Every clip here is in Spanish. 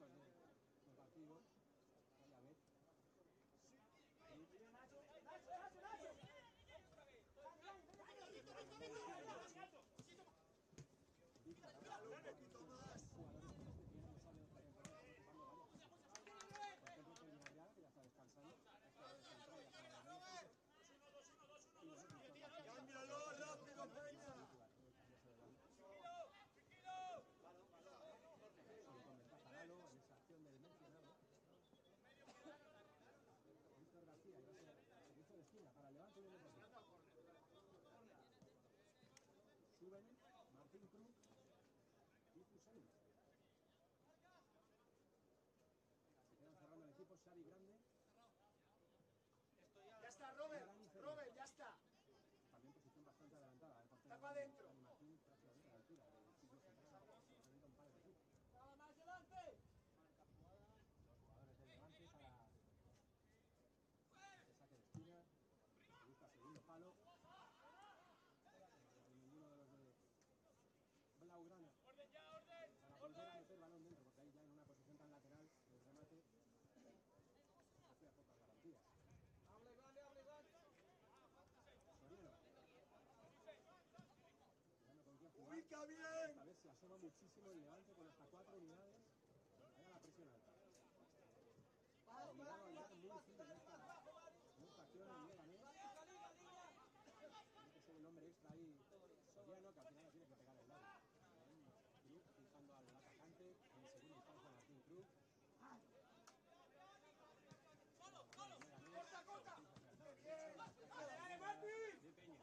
estos negativos. Ya ves. ¡Cámbialo rápido, Peña! En esa acción del mencionado. Víctor García, y va a ser servicio de esquina para el Levante de Suben, Martín Cruz y Fusain. Se quedan cerrando el equipo, Xavi Grande. Ya está, Robert, ya está. También posición bastante adelantada. Está para adentro. Martín prácticamente a la altura del sitio central. Un par de equipos. ¡Más adelante! Los jugadores del Levante para el saque de esquina. Busca segundo palo. Ninguno de los de Blaugrana. ¡Orden ya, orden! Para volver a meter balón dentro, porque ahí ya en una posición tan lateral el remate hacía pocas garantías. Soriano. ¡Ubica bien! Esta vez se asoma muchísimo el Levante con hasta 4 unidades. Ahí a la presión alta. Obligado a llegar muy firme en esta acción el Leganés. Tiene que ser el hombre extra ahí, Soriano, que al final tiene que pegar el lado. Cruz fijando al atacante, en segunda instancia Martín Cruz. ¡Corta, corta! ¡Dale, De Peña.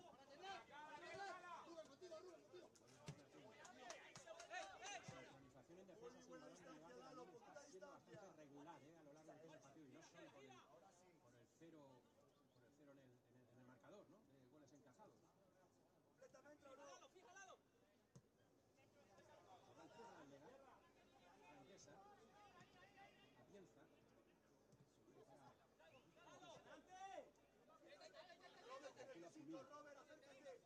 La organización en defensa sin balón del Levante también está siendo bastante regular a lo largo de todo el partido, y no solo por el cero en el marcador, ¿no? De goles encajados. Completamente, ¡Fíjalo! La izquierda del Lega, francesa, Atienza. Robert, acércate.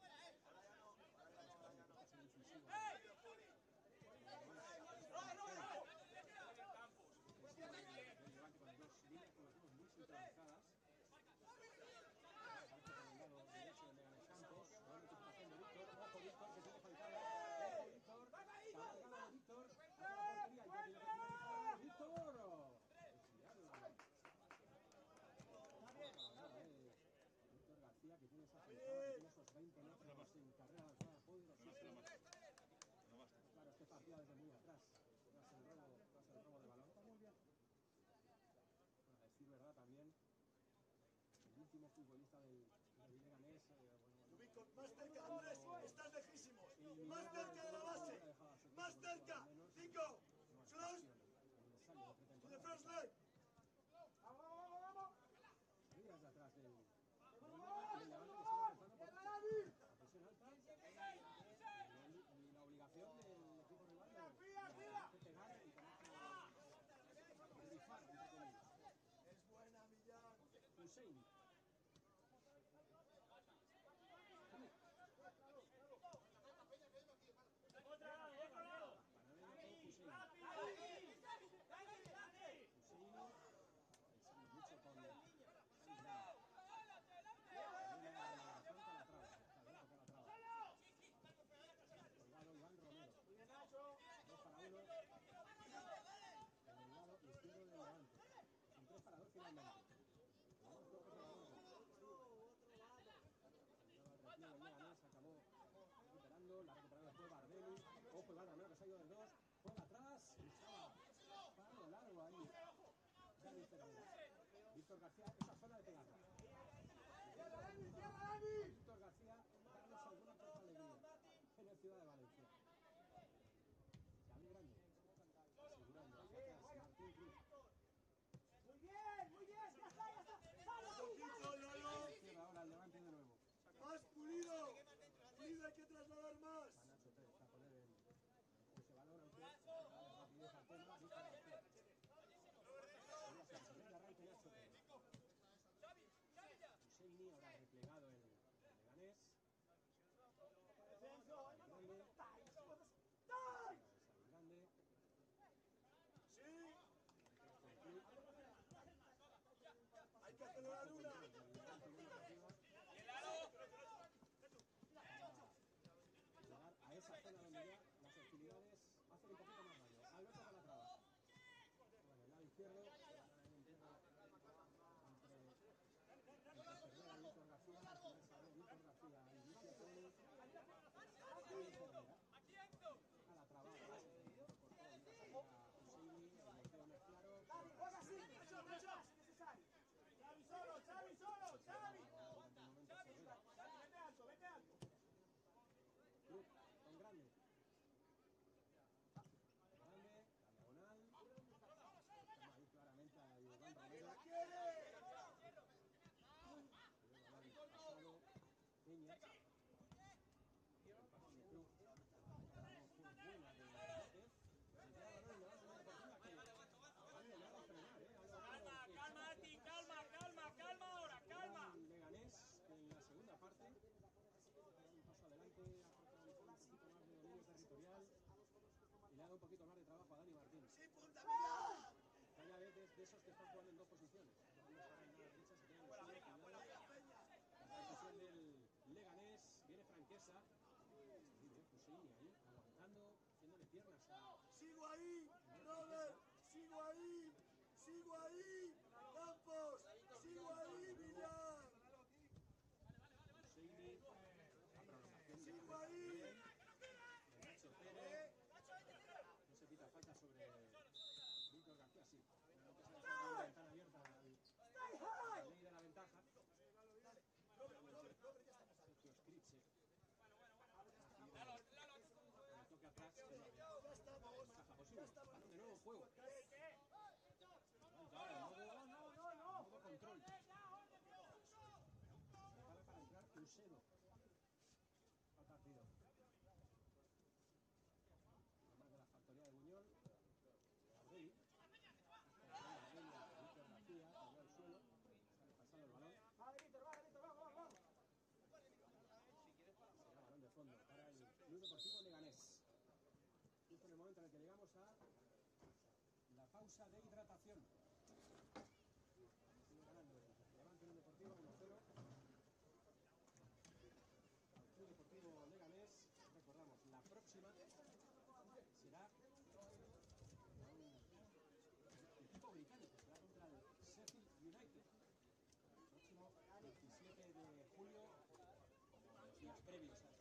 Con dos líneas muy sincronizadas. Con el lado derecho de Leganés Campos. Buena anticipación de Víctor. Ojo Víctor, que tiene faltado. Ojo Víctor. Cargado de Víctor. Hacia la portería. Y tiene que finalizar Víctor. Víctor García, que tiene esa frenada, que tiene esos 20 metros en carrera lanzada poderosísima. Claro, este partido desde muy atrás, tras el robo de balón. Muy bien. Bueno, a decir verdad también, el último futbolista del Leganés. Ubico, más cerca, Andrés, estás lejísimos. Más cerca de la base. Más cerca. Nico, close. To the first leg. Vamos. Días de atrás del Levante, que sigue avanzando por la presión alta y la obligación del equipo rival de pegar y de rifar, entre comillas. Es buena, Millán. Hussein. ¡Otro lado! Hussein. Mucho con colgado Iván Romero. 2 para 1. En el lado izquierdo del Levante. Son 3 para 2 finalmente. El Leganés acabó recuperando, la recuperada fue Bardelli. Ojo Iván Romero, que se ha ido del 2. Juega atrás. Estaba palo largo ahí. Dani Ferreira. Víctor García, esa zona de pegarla. Víctor García, darnos alguna poca alegría en el Ciudad de Valencia. Xavi Grande, asegurando hacia atrás, Martín Cruz. Muy bien, ya está. Cierra ahora el Levante de nuevo. Más pulido, hay que trasladar más. Nacho Pérez está a poner ese balón, aunque rapidez al tema. La sensación de arranque Nacho Pérez. Husseini ahora replegado el esos que están jugando en dos posiciones. Uno estará en la derecha, se queda en el suelo, cuidado. La posición del Leganés, viene Franquesa. Muy bien, Husseini ahí, aguantando, haciéndole piernas a... Sigo ahí, Robert, sigo ahí, Campos, sigo ahí, Villar. Husseini, la prolongación de Sigo ahí. Nacho Pérez. No se pita falta sobre Víctor García, sí. Creo que se ha dejado la ventana abierta al ley de la ventaja. Sergio Scriche. El toque atrás. Ya estamos. Balón de nuevo en juego. Modo control. Prepara para entrar Usedo al partido. Además de la factoría de Buñol, Ardeli. Víctor García, cayó al suelo. Sale pasando el balón. Será balón de fondo para el Club Deportivo Leganés. Justo en el momento en el que llegamos a la pausa de hidratación. Sigue ganando el Levante Unión Deportiva 1-0. Al Club Deportivo Leganés, recordamos, la próxima será un equipo británico, será contra el Sheffield United. El próximo 27 de julio, los días previos a